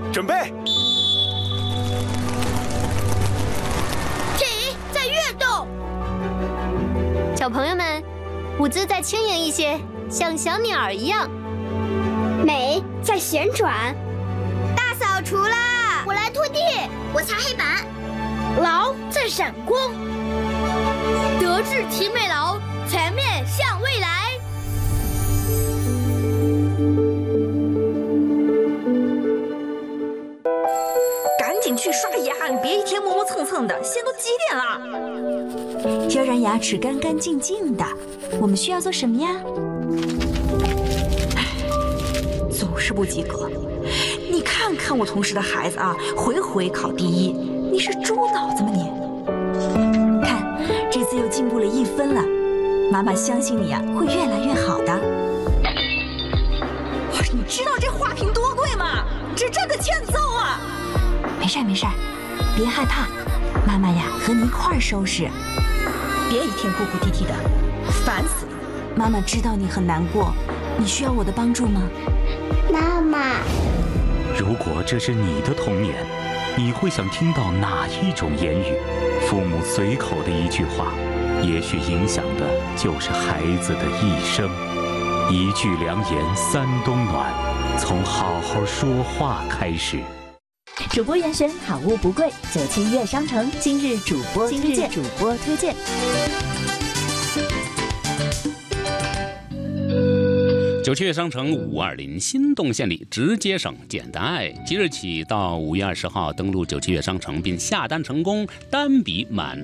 准备。 体在跃动。 小朋友们，舞姿再轻盈一些，像小鸟儿一样。 美在旋转。大扫除啦！我来拖地，我擦黑板。劳在闪光。德智体美劳，全面向未来。 赶紧去刷牙，你别一天磨磨蹭蹭的，现在都几点了？ 要让牙齿干干净净的，我们需要做什么呀？ 总是不及格。你看看我同事的孩子啊，回回考第一，你是猪脑子吗你？ 看，这次又进步了1分了。妈妈相信你啊，会越来越好的。 你知道这花瓶多贵吗？这真的欠揍啊！ 没事没事，别害怕，妈妈呀和你一块儿收拾。 别一天哭哭啼啼的，烦死了。 妈妈知道你很难过，你需要我的帮助吗？ 妈妈， 如果这是你的童年，你会想听到哪一种言语？父母随口的一句话，也许影响的就是孩子的一生。一句良言三冬暖，从好好说话开始。 主播严选，好物不贵，97悦商城今日主播推荐。 97悦商城520新动线里直接省简单爱，即日起到5月20号登录97悦商城并下单成功，单笔满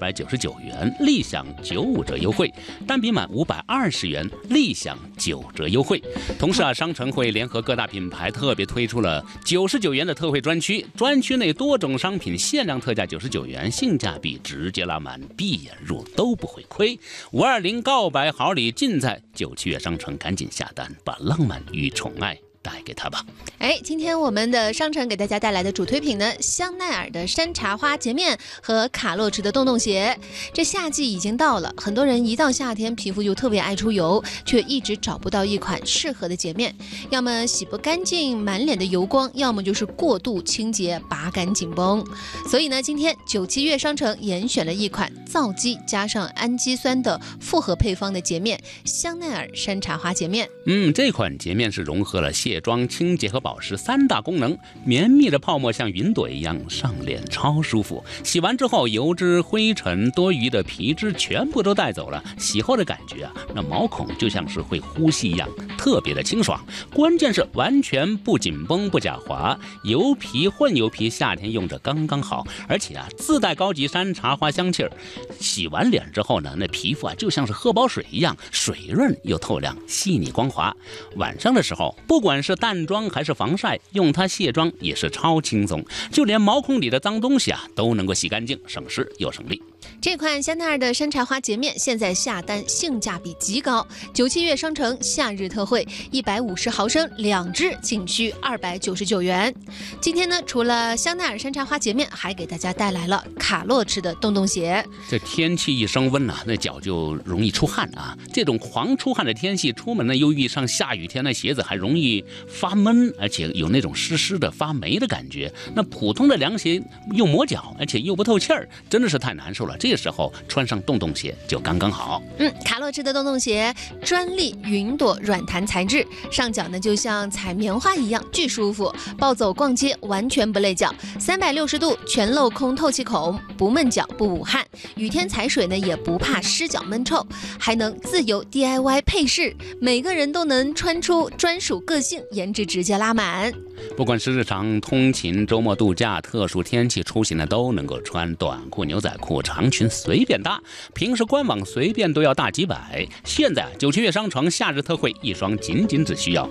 299元立享95折优惠，单笔满520元立享9折优惠。同时商城会联合各大品牌特别推出了99元的特惠专区，专区内多种商品限量特价99元，性价比直接拉满，闭眼入都不会亏。520告白好礼尽在97悦商城，赶紧下单，把浪漫与宠爱带给他吧。 今天我们的商城给大家带来的主推品呢，香奈儿的山茶花洁面和卡洛驰的洞洞鞋。这夏季已经到了，很多人一到夏天皮肤就特别爱出油，却一直找不到一款适合的洁面，要么洗不干净满脸的油光，要么就是过度清洁拔干紧绷。所以呢，今天97悦商城严选了一款皂基加上氨基酸的复合配方的洁面，香奈儿山茶花洁面。 这款洁面是融合了卸妆、清洁和保湿3大功能，绵密的泡沫像云朵一样上脸超舒服，洗完之后油脂、灰尘、多余的皮脂全部都带走了，洗后的感觉啊，那毛孔就像是会呼吸一样，特别的清爽。关键是完全不紧绷不假滑，油皮混油皮夏天用着刚刚好，而且自带高级山茶花香气儿。洗完脸之后呢，那皮肤就像是喝饱水一样，水润又透亮，细腻光滑。晚上的时候，不管是淡妆还是防晒，用它卸妆也是超轻松，就连毛孔里的脏东西都能够洗干净，省时又省力。 这款香奈儿的山茶花洁面现在下单性价比极高，97悦商城夏日特惠，150毫升2支仅需299元。今天呢，除了香奈儿山茶花洁面，还给大家带来了卡洛驰的洞洞鞋。 这天气一升温那脚就容易出汗啊。这种狂出汗的天气，出门呢又遇上下雨天，那鞋子还容易发闷，而且有那种湿湿的发霉的感觉。那普通的凉鞋又磨脚，而且又不透气儿，真的是太难受了。这时候穿上洞洞鞋就刚刚好。 卡洛驰的洞洞鞋专利云朵软弹材质，上脚呢就像踩棉花一样巨舒服，暴走逛街完全不累脚，360度全镂空透气孔，不闷脚不捂汗，雨天踩水呢也不怕湿脚闷臭，还能自由 DIY 配饰，每个人都能穿出专属个性，颜值直接拉满。 不管是日常通勤、周末度假、特殊天气出行呢，都能够穿短裤、牛仔裤、长裙随便搭，平时官网随便都要大几百。现在97悦商城夏日特惠，一双仅只需要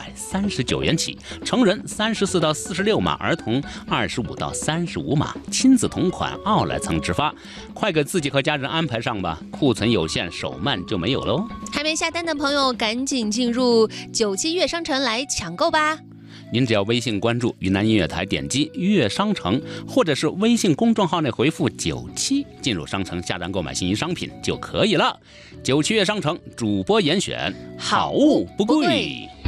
139元起，成人34到46码，儿童25到35码，亲子同款，奥莱层直发，快给自己和家人安排上吧，库存有限，手慢就没有喽。 还没下单的朋友，赶紧进入97悦商城来抢购吧。 您只要微信关注云南音乐台，点击悦商城，或者是微信公众号内回复97，进入商城下单购买心仪商品就可以了。97悦商城主播严选，好物不贵。